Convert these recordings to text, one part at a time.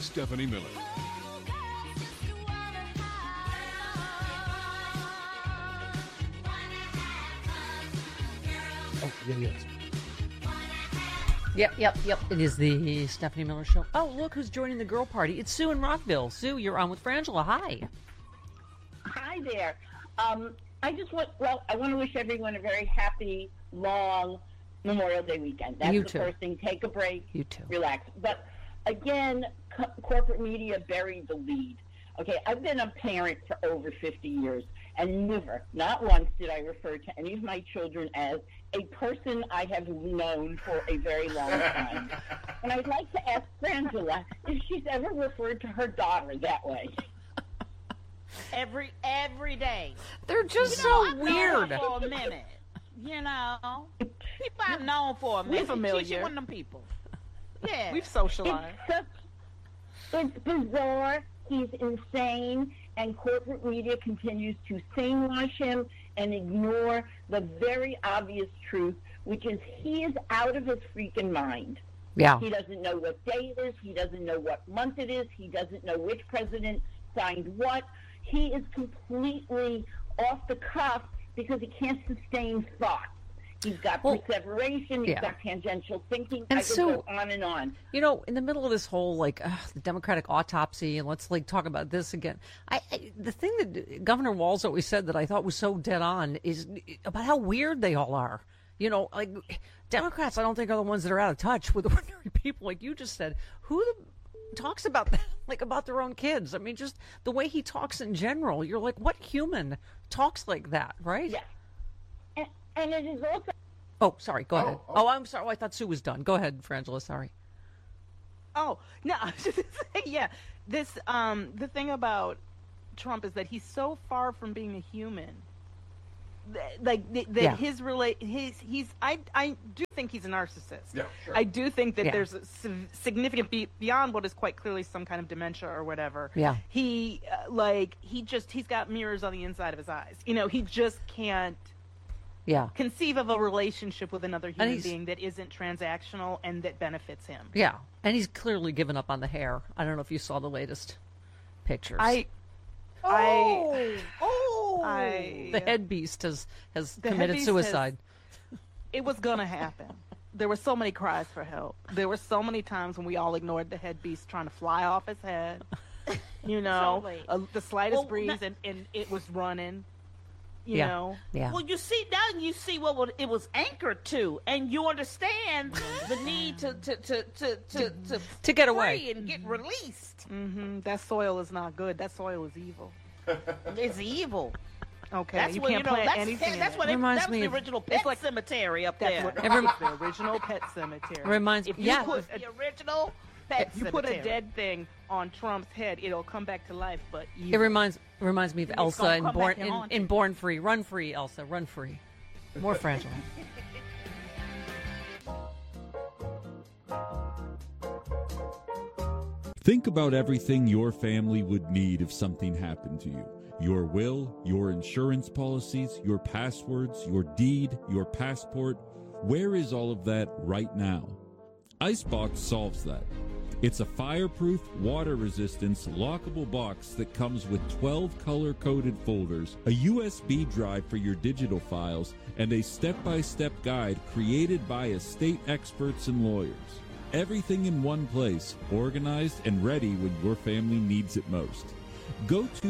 Stephanie Miller. Oh, yes. Yep. It is the Stephanie Miller Show. Oh, look who's joining the girl party. It's Sue in Rockville. Sue, you're on with Frangela. Hi. Hi there. I want to wish everyone a very happy, long Memorial Day weekend. That's You the too. first thing. Take a break. You too. Relax. But again, corporate media buried the lead. Okay, I've been a parent for over 50 years, and never, not once, did I refer to any of my children as a person I have known for a very long time. And I'd like to ask Frangela if she's ever referred to her daughter that way. Every day. They're just I've known weird. her for a minute. People I've known for a minute. familiar. She's one of them people. Yeah. We've socialized. It's bizarre. He's insane, and corporate media continues to singwash him and ignore the very obvious truth, which is he is out of his freaking mind. Yeah. He doesn't know what day it is. He doesn't know what month it is. He doesn't know which president signed what. He is completely off the cuff because he can't sustain thought. He's got perseveration. He's got tangential thinking. And I could so- go on and on. You know, in the middle of this whole the Democratic autopsy, and let's talk about this again. The thing that Governor Walz always said that I thought was so dead on is about how weird they all are. Democrats, I don't think are the ones that are out of touch with ordinary people, like you just said. Who talks about that, about their own kids? I mean, just the way he talks in general. You're like, what human talks like that, right? Yeah. And it is also. Oh, sorry. Go ahead. Oh, I'm sorry. I thought Sue was done. Go ahead, Frangela. Sorry. Oh, no, I was just saying, yeah. This, the thing about Trump is that he's so far from being a human. I do think he's a narcissist. Yeah, sure. I do think that Yeah. there's a significant beyond what is quite clearly some kind of dementia or whatever. Yeah. He's got mirrors on the inside of his eyes. He just can't conceive of a relationship with another human being that isn't transactional and that benefits him. Yeah, and he's clearly given up on the hair. I don't know if you saw the latest pictures. The head beast has The head committed beast suicide. It was gonna happen. There were so many cries for help. There were so many times when we all ignored the head beast trying to fly off his head. Totally. The slightest breeze and it was running. You know. Yeah. Well, you see what it was anchored to, and you understand the need to get away free and get released. Mm-hmm. That soil is not good. That soil is evil. It's evil. Okay, That's you what can't plant anything. That's what Reminds that was me the of- original pet cemetery up there. That's what the original pet cemetery. Reminds If you yeah. put the original pet You put a cemetery. dead thing on Trump's head, it'll come back to life. But It reminds me of Elsa gonna in come back and haunt in you. Born Free. Run free, Elsa. Run free. More Frangela. Think about everything your family would need if something happened to you. Your will, your insurance policies, your passwords, your deed, your passport. Where is all of that right now? Icebox solves that. It's a fireproof, water-resistant, lockable box that comes with 12 color-coded folders, a USB drive for your digital files, and a step-by-step guide created by estate experts and lawyers. Everything in one place, organized and ready when your family needs it most. Go to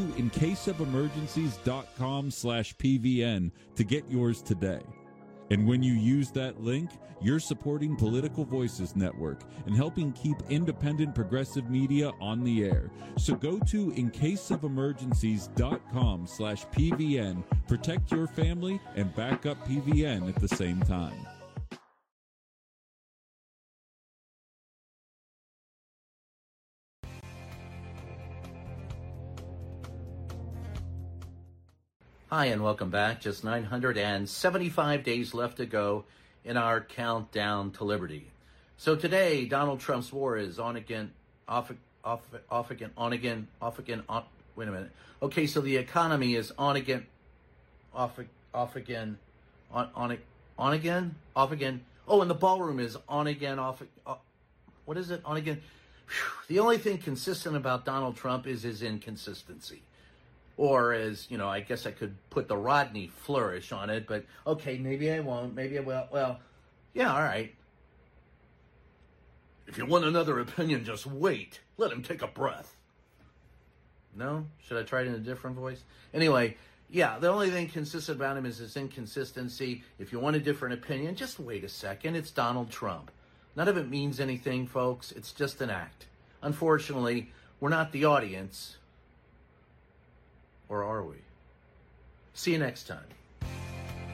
incaseofelmergencies.com/PVN to get yours today. And when you use that link, you're supporting Political Voices Network and helping keep independent progressive media on the air. So go to incaseofelmergencies.com/PVN, protect your family, and back up PVN at the same time. Hi, and welcome back. Just 975 days left to go in our countdown to liberty. So today, Donald Trump's war is on again, off again, on again, off again, on. Wait a minute. Okay, so the economy is on again, off again, on again, off again. Oh, and the ballroom is on again, off. What is it? On again. The only thing consistent about Donald Trump is his inconsistency. Or as, I guess I could put the Rodney flourish on it, but okay, maybe I won't, maybe I will. Well, yeah, all right. If you want another opinion, just wait. Let him take a breath. No? Should I try it in a different voice? Anyway, yeah, the only thing consistent about him is his inconsistency. If you want a different opinion, just wait a second. It's Donald Trump. None of it means anything, folks. It's just an act. Unfortunately, we're not the audience. Or are we? See you next time.